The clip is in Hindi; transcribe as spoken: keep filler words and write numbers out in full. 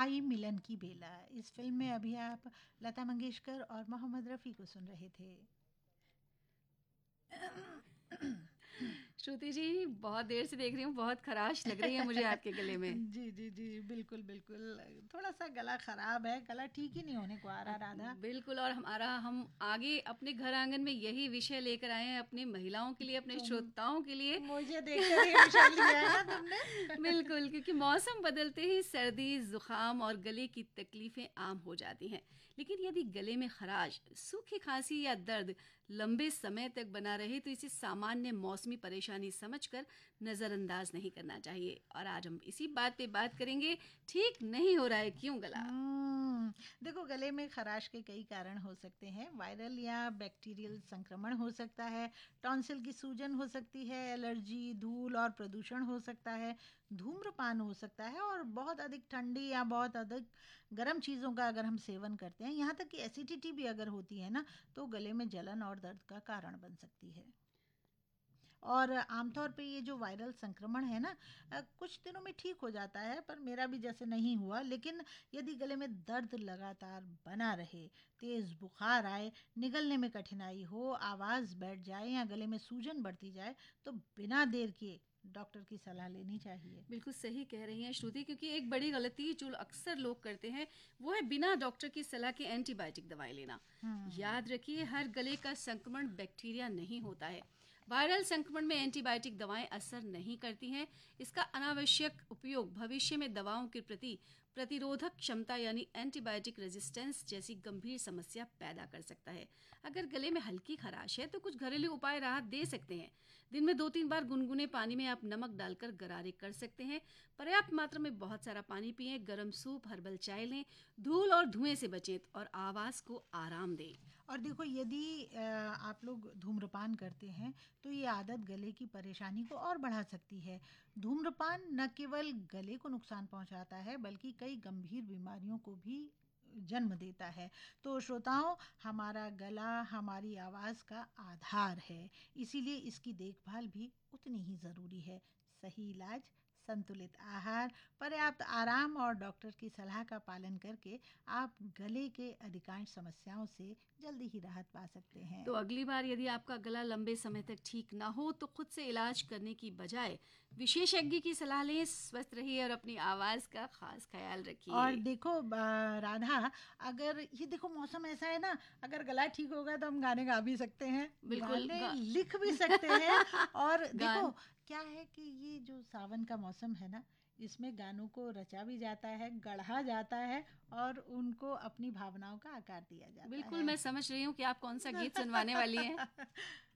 आई मिलन की बेला। इस फिल्म में अभी आप लता मंगेशकर और मोहम्मद रफ़ी को सुन रहे थे। श्रुति जी, बहुत देर से देख रही हूँ, बहुत खराश लग रही है मुझे आपके गले में। जी जी जी, बिल्कुल बिल्कुल, थोड़ा सा गला खराब है, गला ठीक ही नहीं होने को आ अ, रहा राधा। बिल्कुल। और हमारा हम आगे अपने घर आंगन में यही विषय लेकर आए हैं, अपनी महिलाओं के लिए, अपने तुम श्रोताओं के लिए। मुझे देखकर ये विषय लिया है ना तुमने। बिल्कुल, क्योंकि मौसम बदलते ही सर्दी, जुकाम और गले की तकलीफें आम हो जाती हैं। लेकिन यदि गले में खराश, सूखी खांसी या दर्द लंबे समय तक बना रहे तो इसे सामान्य मौसमी परेशानी समझकर नज़रअंदाज नहीं करना चाहिए। और आज हम इसी बात पे बात करेंगे, ठीक नहीं हो रहा है क्यों गला। हम्म, देखो, गले में खराश के कई कारण हो सकते हैं। वायरल या बैक्टीरियल संक्रमण हो सकता है, टॉन्सिल की सूजन हो सकती है, एलर्जी, धूल और प्रदूषण हो सकता है, धूम्रपान हो सकता है, और बहुत अधिक ठंडी या बहुत अधिक गर्म चीज़ों का अगर हम सेवन करते हैं, यहाँ तक कि एसिडिटी भी अगर होती है ना, तो गले में जलन और दर्द का कारण बन सकती है। और आमतौर पे ये जो वायरल संक्रमण है ना, अ, कुछ दिनों में ठीक हो जाता है, पर मेरा भी जैसे नहीं हुआ। लेकिन यदि गले में दर्द लगातार बना रहे, तेज बुखार आए, निगलने में कठिनाई हो, आवाज़ बैठ जाए या गले में सूजन बढ़ती जाए, तो बिना देर किए डॉक्टर की सलाह लेनी चाहिए। बिल्कुल सही कह रही हैं श्रुति, क्योंकि एक बड़ी गलती जो अक्सर लोग करते हैं वो है बिना डॉक्टर की सलाह के एंटीबायोटिक दवाई लेना। हम्म। याद रखिए, हर गले का संक्रमण बैक्टीरिया नहीं होता है। वायरल संक्रमण में एंटीबायोटिक दवाएं असर नहीं करती हैं। इसका अनावश्यक उपयोग भविष्य में दवाओं के प्रति प्रतिरोधक क्षमता यानी एंटीबायोटिक रेजिस्टेंस जैसी गंभीर समस्या पैदा कर सकता है। अगर गले में हल्की खराश है तो कुछ घरेलू उपाय राहत दे सकते हैं। दिन में दो तीन बार गुनगुने पानी में आप नमक डालकर गरारे कर सकते हैं। पर्याप्त मात्रा में बहुत सारा पानी पिएं, गर्म सूप, हर्बल चाय लें, धूल और धुएं से बचें और आवाज को आराम दें। और देखो, यदि अ, आप लोग धूम्रपान करते हैं, तो ये आदत गले की परेशानी को और बढ़ा सकती है। धूम्रपान न केवल गले को नुकसान पहुंचाता है, बल्कि कई गंभीर बीमारियों को भी जन्म देता है। तो श्रोताओं, हमारा गला हमारी आवाज़ का आधार है, इसीलिए इसकी देखभाल भी उतनी ही ज़रूरी है। सही इलाज, संतुलित आहार, पर्याप्त आराम और डॉक्टर की सलाह का पालन करके आप गले के अधिकांश समस्याओं से जल्दी ही राहत पा सकते हैं। तो अगली बार यदि आपका गला लंबे समय तक ठीक ना हो तो खुद से इलाज करने की बजाय विशेषज्ञ की सलाह लें। स्वस्थ रहिए और अपनी आवाज का खास ख्याल और रखिए। देखो ब- राधा, अगर ये देखो मौसम ऐसा है ना, अगर गला ठीक होगा तो हम गाने गा भी सकते हैं, बिल्कुल गाने गा... लिख भी सकते हैं। और देखो, गान क्या है कि ये जो सावन का मौसम है ना, इसमें गानों को रचा भी जाता है, गढ़ा जाता है, और उनको अपनी भावनाओं का आकार दिया जाता बिल्कुल, है। मैं समझ रही हूँ कि आप कौन सा गीत सुनवाने वाली हैं।